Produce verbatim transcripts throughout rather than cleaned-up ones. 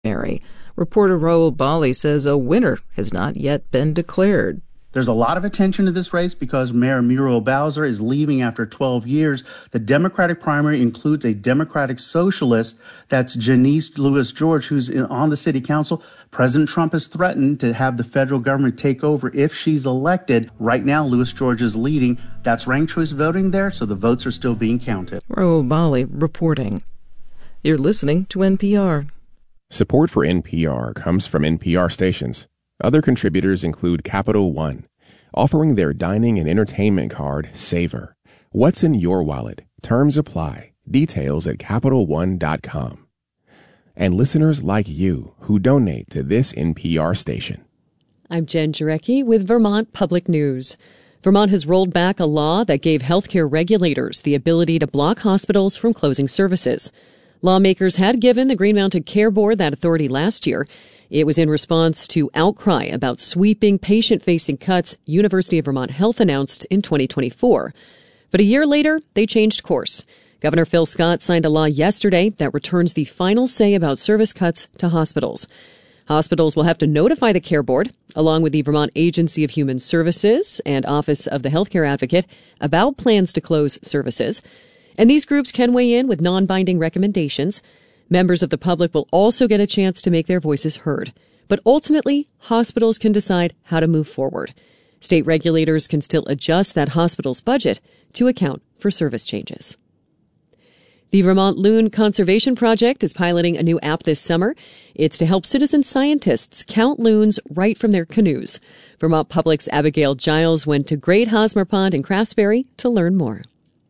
primary. Reporter Raul Bali says a winner has not yet been declared. There's a lot of attention to this race because Mayor Muriel Bowser is leaving after twelve years. The Democratic primary includes a Democratic socialist, that's Janice Lewis George, who's on the city council. President Trump has threatened to have the federal government take over if she's elected. Right now, Lewis George is leading. That's ranked choice voting there, so the votes are still being counted. Raul Bali reporting. You're listening to N P R. Support for N P R comes from N P R stations. Other contributors include Capital One, offering their dining and entertainment card, Savor. What's in your wallet? Terms apply. Details at Capital One dot com. And listeners like you who donate to this N P R station. I'm Jen Jarecki with Vermont Public News. Vermont has rolled back a law that gave healthcare regulators the ability to block hospitals from closing services. Lawmakers had given the Green Mountain Care Board that authority last year. It was in response to outcry about sweeping patient-facing cuts University of Vermont Health announced in twenty twenty-four. But a year later, they changed course. Governor Phil Scott signed a law yesterday that returns the final say about service cuts to hospitals. Hospitals will have to notify the Care Board, along with the Vermont Agency of Human Services and Office of the Healthcare Advocate, about plans to close services. And these groups can weigh in with non-binding recommendations. Members of the public will also get a chance to make their voices heard. But ultimately, hospitals can decide how to move forward. State regulators can still adjust that hospital's budget to account for service changes. The Vermont Loon Conservation Project is piloting a new app this summer. It's to help citizen scientists count loons right from their canoes. Vermont Public's Abigail Giles went to Great Hosmer Pond in Craftsbury to learn more.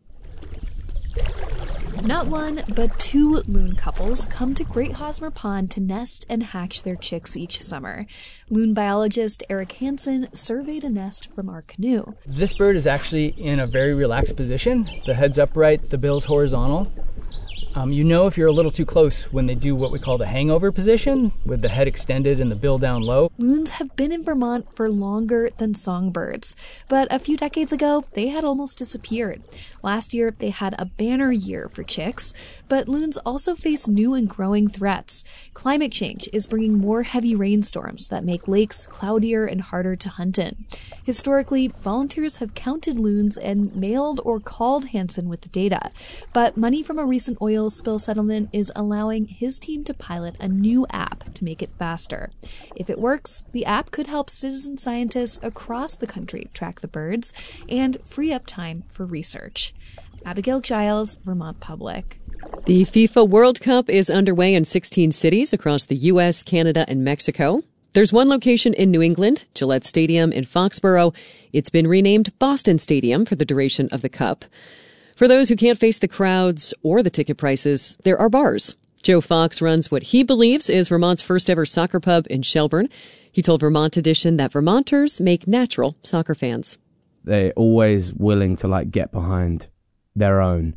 Not one, but two loon couples come to Great Hosmer Pond to nest and hatch their chicks each summer. Loon biologist Eric Hansen surveyed a nest from our canoe. This bird is actually in a very relaxed position. The head's upright, the bill's horizontal. Um, you know if you're a little too close when they do what we call the hangover position, with the head extended and the bill down low. Loons have been in Vermont for longer than songbirds, but a few decades ago, they had almost disappeared. Last year, they had a banner year for chicks, but loons also face new and growing threats. Climate change is bringing more heavy rainstorms that make lakes cloudier and harder to hunt in. Historically, volunteers have counted loons and mailed or called Hansen with the data, but money from a recent oil spill settlement is allowing his team to pilot a new app to make it faster. If it works, the app could help citizen scientists across the country track the birds and free up time for research. Abigail Giles, Vermont Public. The FIFA World Cup is underway in sixteen cities across the U S, Canada, and Mexico. There's one location in New England, Gillette Stadium in Foxborough. It's been renamed Boston Stadium for the duration of the Cup. For those who can't face the crowds or the ticket prices, there are bars. Joe Fox runs what he believes is Vermont's first ever soccer pub in Shelburne. He told Vermont Edition that Vermonters make natural soccer fans. They're always willing to like get behind their own,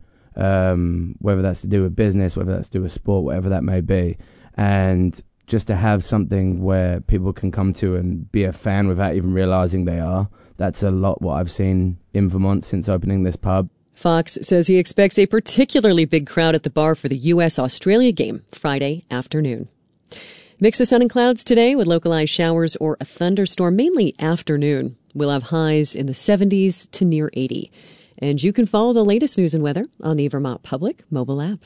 um, whether that's to do with business, whether that's to do with sport, whatever that may be. And just to have something where people can come to and be a fan without even realizing they are, that's a lot what I've seen in Vermont since opening this pub. Fox says he expects a particularly big crowd at the bar for the U S Australia game Friday afternoon. Mix of sun and clouds today with localized showers or a thunderstorm, mainly afternoon. We'll have highs in the seventies to near eighty. And you can follow the latest news and weather on the Vermont Public mobile app.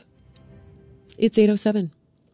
It's eight oh seven.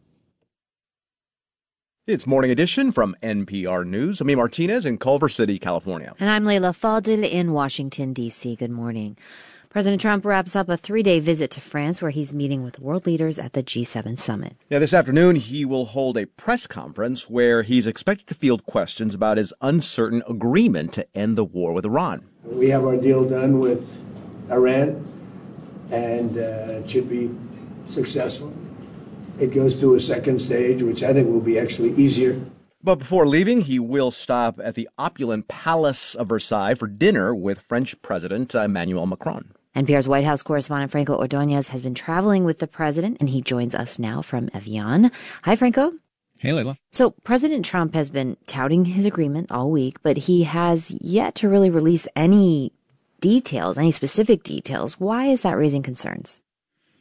It's Morning Edition from N P R News. I'm E. Martinez in Culver City, California. And I'm Leila Fadel in Washington, D C. Good morning. President Trump wraps up a three-day visit to France where he's meeting with world leaders at the G seven summit. Yeah, this afternoon he will hold a press conference where he's expected to field questions about his uncertain agreement to end the war with Iran. We have our deal done with Iran, and uh, it should be successful. It goes to a second stage, which I think will be actually easier. But before leaving, he will stop at the opulent Palace of Versailles for dinner with French President Emmanuel Macron. N P R's White House correspondent Franco Ordonez has been traveling with the president, and he joins us now from Evian. Hi, Franco. Hey, Leila. So President Trump has been touting his agreement all week, but he has yet to really release any details, any specific details. Why is that raising concerns?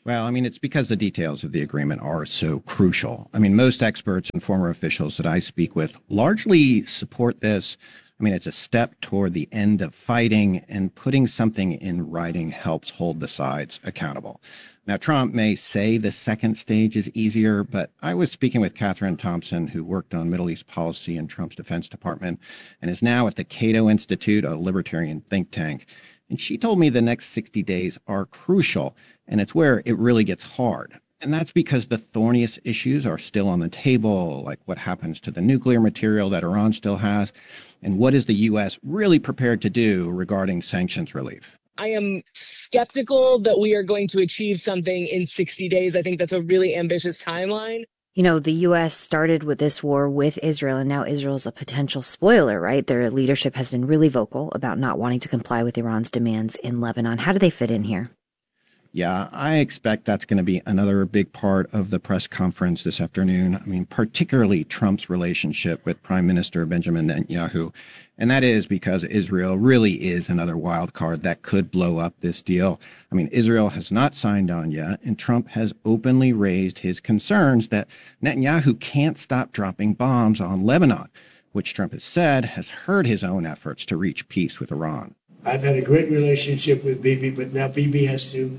Well, I mean, it's because the details of the agreement are so crucial. I mean, most experts and former officials that I speak with largely support this. I mean, it's a step toward the end of fighting, and putting something in writing helps hold the sides accountable. Now, Trump may say the second stage is easier, but I was speaking with Catherine Thompson, who worked on Middle East policy in Trump's Defense Department and is now at the Cato Institute, a libertarian think tank. And she told me the next sixty days are crucial, and it's where it really gets hard. And that's because the thorniest issues are still on the table, like what happens to the nuclear material that Iran still has, and what is the U S really prepared to do regarding sanctions relief. I am skeptical that we are going to achieve something in sixty days. I think that's a really ambitious timeline. You know, the U S started with this war with Israel, and now Israel's a potential spoiler, right? Their leadership has been really vocal about not wanting to comply with Iran's demands in Lebanon. How do they fit in here? Yeah, I expect that's going to be another big part of the press conference this afternoon. I mean, particularly Trump's relationship with Prime Minister Benjamin Netanyahu. And that is because Israel really is another wild card that could blow up this deal. I mean, Israel has not signed on yet, and Trump has openly raised his concerns that Netanyahu can't stop dropping bombs on Lebanon, which Trump has said has hurt his own efforts to reach peace with Iran. I've had a great relationship with Bibi, but now Bibi has to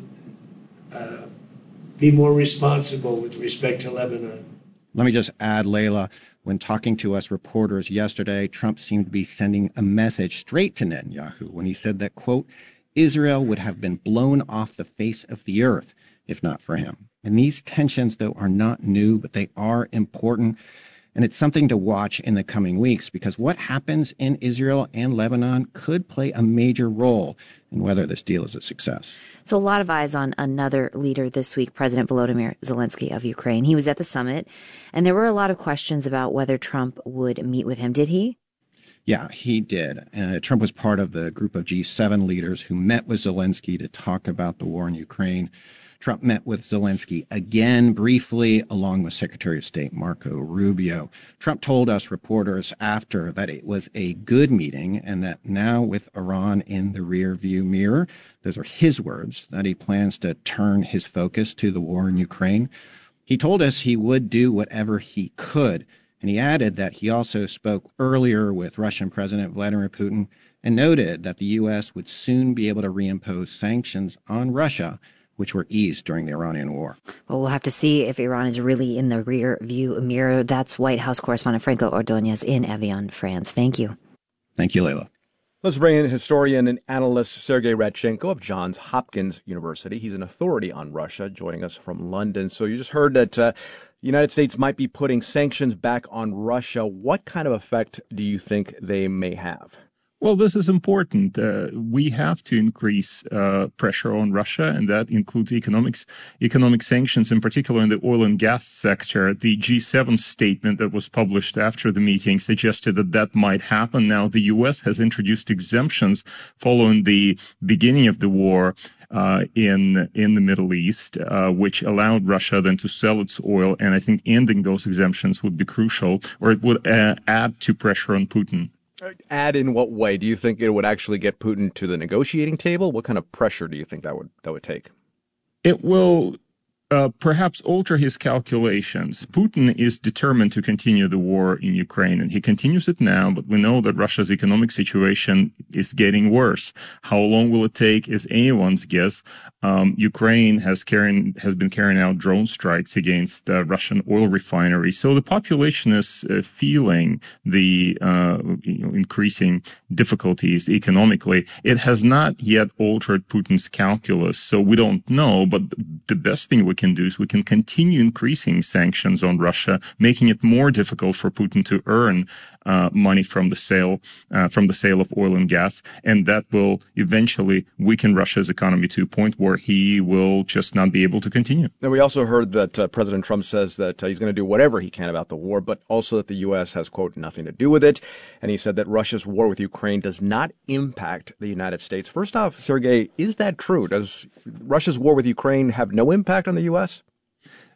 uh, be more responsible with respect to Lebanon. Let me just add, Layla, when talking to us reporters yesterday, Trump seemed to be sending a message straight to Netanyahu when he said that, quote, Israel would have been blown off the face of the earth if not for him. And these tensions, though, are not new, but they are important. And it's something to watch in the coming weeks, because what happens in Israel and Lebanon could play a major role in whether this deal is a success. So a lot of eyes on another leader this week, President Volodymyr Zelensky of Ukraine. He was at the summit, and there were a lot of questions about whether Trump would meet with him. Did he? Yeah, he did. Uh, Trump was part of the group of G seven leaders who met with Zelensky to talk about the war in Ukraine. Trump met with Zelensky again briefly, along with Secretary of State Marco Rubio. Trump told us reporters after that it was a good meeting, and that now with Iran in the rearview mirror, those are his words, that he plans to turn his focus to the war in Ukraine. He told us he would do whatever he could, and he added that he also spoke earlier with Russian President Vladimir Putin and noted that the U S would soon be able to reimpose sanctions on Russia, which were eased during the Iranian war. Well, we'll have to see if Iran is really in the rear view mirror. That's White House correspondent Franco Ordonez in Evian, France. Thank you. Thank you, Layla. Let's bring in historian and analyst Sergei Radchenko of Johns Hopkins University. He's an authority on Russia, joining us from London. So you just heard that uh, the United States might be putting sanctions back on Russia. What kind of effect do you think they may have? Well, this is important. Uh, we have to increase uh, pressure on Russia, and that includes economics, economic sanctions, in particular in the oil and gas sector. The G seven statement that was published after the meeting suggested that that might happen. Now, the U S has introduced exemptions following the beginning of the war uh, in in the Middle East, uh, which allowed Russia then to sell its oil. And I think ending those exemptions would be crucial, or it would uh, add to pressure on Putin. Add in what way? Do you think it would actually get Putin to the negotiating table? What kind of pressure do you think that would that would take? It will uh, perhaps alter his calculations. Putin is determined to continue the war in Ukraine, and he continues it now, but we know that Russia's economic situation is getting worse. How long will it take is anyone's guess. Um, Ukraine has carrying, has been carrying out drone strikes against uh, Russian oil refineries. So the population is uh, feeling the uh, you know, increasing difficulties economically. It has not yet altered Putin's calculus, so we don't know, but the best thing we can do is we can continue increasing sanctions on Russia, making it more difficult for Putin to earn uh, money from the sale uh, from the sale of oil and gas, and that will eventually weaken Russia's economy to a point where he will just not be able to continue. And we also heard that uh, President Trump says that uh, he's going to do whatever he can about the war, but also that the U S has, quote, nothing to do with it. And he said that Russia's war with Ukraine does not impact the United States. First off, Sergei, is that true? Does Russia's war with Ukraine have no impact on the U S?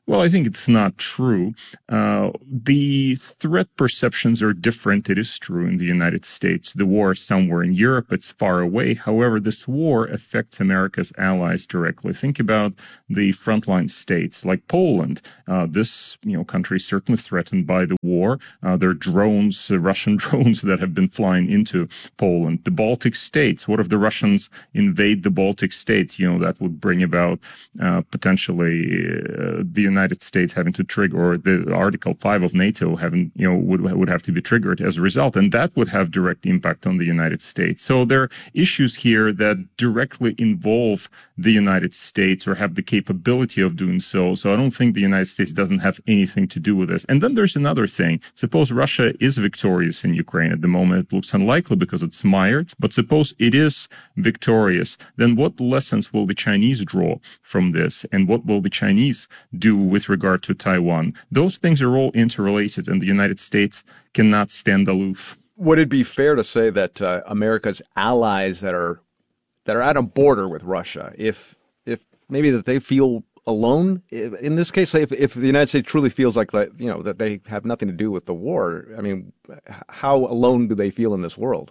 Well, I think it's not true. Uh, the threat perceptions are different. It is true in the United States. The war is somewhere in Europe. It's far away. However, this war affects America's allies directly. Think about the frontline states like Poland. Uh, this, you know, country is certainly threatened by the war. Uh, there are drones, uh, Russian drones that have been flying into Poland. The Baltic states. What if the Russians invade the Baltic states? You know, that would bring about uh, potentially uh, the United States having to trigger, or the Article five of NATO having, you know, would would have to be triggered as a result, and that would have direct impact on the United States. So there are issues here that directly involve the United States or have the capability of doing so. So I don't think the United States doesn't have anything to do with this. And then there's another thing. Suppose Russia is victorious in Ukraine. At the moment, it looks unlikely because it's mired. But suppose it is victorious, then what lessons will the Chinese draw from this? And what will the Chinese do with regard to Taiwan? Those things are all interrelated, and the United States cannot stand aloof. Would it be fair to say that uh, America's allies that are that are at a border with Russia, if if maybe that they feel alone in this case, if if the United States truly feels like that, you know, that they have nothing to do with the war, I mean, how alone do they feel in this world?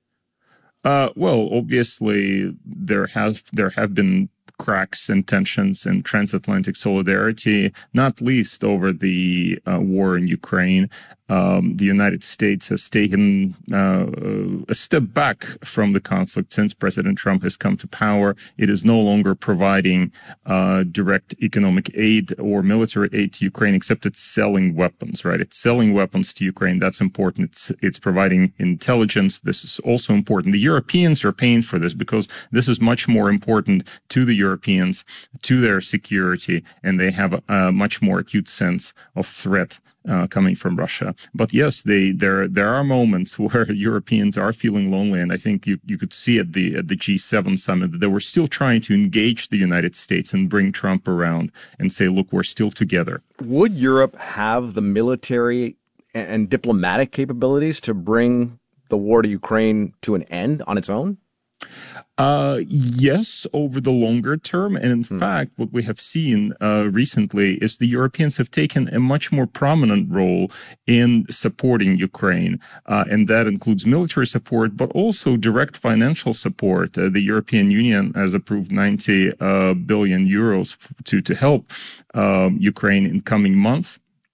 Uh, well, obviously there have there have been cracks and tensions and transatlantic solidarity, not least over the uh, war in Ukraine. Um, the United States has taken uh, a step back from the conflict since President Trump has come to power. It is no longer providing uh, direct economic aid or military aid to Ukraine, except it's selling weapons, right? It's selling weapons to Ukraine. That's important. It's, it's providing intelligence. This is also important. The Europeans are paying for this because this is much more important to the Europeans, to their security, and they have a, a much more acute sense of threat Uh, coming from Russia. But yes, they, there there are moments where Europeans are feeling lonely, and I think you, you could see at the at the G seven summit that they were still trying to engage the United States and bring Trump around and say, look, we're still together. Would Europe have the military and, and diplomatic capabilities to bring the war to Ukraine to an end on its own? Uh, yes, over the longer term. And in hmm. fact, what we have seen uh, recently is the Europeans have taken a much more prominent role in supporting Ukraine. Uh, and that includes military support, but also direct financial support. Uh, the European Union has approved ninety uh, billion euros to, to help uh, Ukraine in coming months.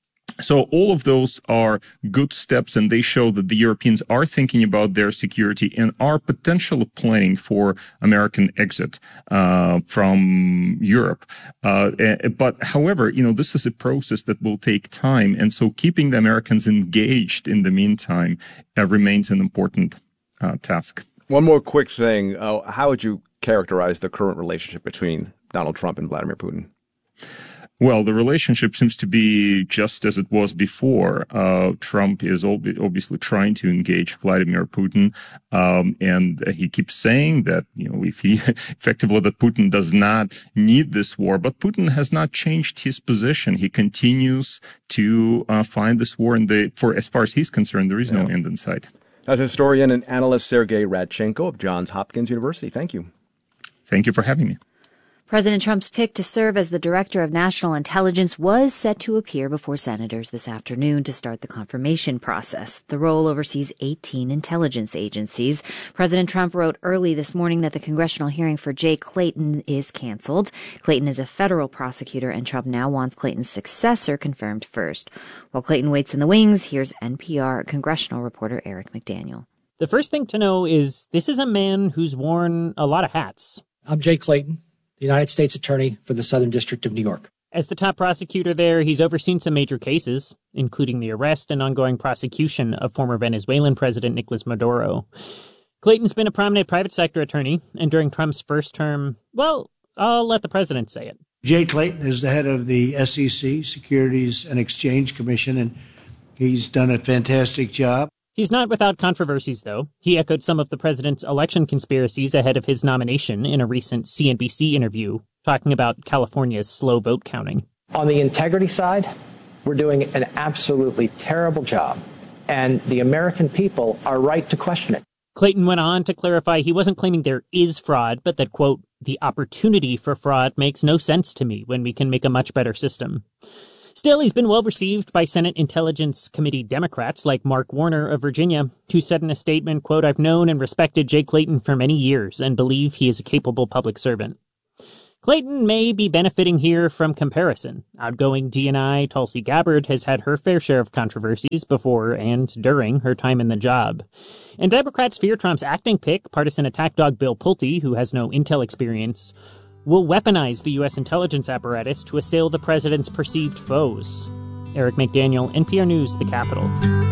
So all of those are good steps, and they show that the Europeans are thinking about their security and are potentially planning for American exit uh, from Europe. Uh, but however, you know, this is a process that will take time, and so keeping the Americans engaged in the meantime uh, remains an important uh, task. One more quick thing. Uh, how would you characterize the current relationship between Donald Trump and Vladimir Putin? Well, the relationship seems to be just as it was before. Uh, Trump is ob- obviously trying to engage Vladimir Putin, um, and he keeps saying that, you know, if he effectively that Putin does not need this war, but Putin has not changed his position. He continues to uh, find this war, and the for as far as he's concerned, there is yeah. no end in sight. That's historian and analyst Sergei Radchenko of Johns Hopkins University. Thank you. Thank you for having me. President Trump's pick to serve as the director of national intelligence was set to appear before senators this afternoon to start the confirmation process. The role oversees eighteen intelligence agencies. President Trump wrote early this morning that the congressional hearing for Jay Clayton is canceled. Clayton is a federal prosecutor, and Trump now wants Clayton's successor confirmed first. While Clayton waits in the wings, here's N P R congressional reporter Eric McDaniel. The first thing to know is this is a man who's worn a lot of hats. I'm Jay Clayton, the United States Attorney for the Southern District of New York. As the top prosecutor there, he's overseen some major cases, including the arrest and ongoing prosecution of former Venezuelan President Nicolas Maduro. Clayton's been a prominent private sector attorney, and during Trump's first term, well, I'll let the president say it. Jay Clayton is the head of the S E C, Securities and Exchange Commission, and he's done a fantastic job. He's not without controversies, though. He echoed some of the president's election conspiracies ahead of his nomination in a recent C N B C interview, talking about California's slow vote counting. On the integrity side, we're doing an absolutely terrible job, and the American people are right to question it. Clayton went on to clarify he wasn't claiming there is fraud, but that, quote, the opportunity for fraud makes no sense to me when we can make a much better system. Still, he's been well received by Senate Intelligence Committee Democrats like Mark Warner of Virginia, who said in a statement, quote, "I've known and respected Jay Clayton for many years and believe he is a capable public servant." Clayton may be benefiting here from comparison. Outgoing D N I Tulsi Gabbard has had her fair share of controversies before and during her time in the job. And Democrats fear Trump's acting pick, partisan attack dog Bill Pulte, who has no intel experience, will weaponize the U S intelligence apparatus to assail the president's perceived foes. Eric McDaniel, N P R News, The Capitol.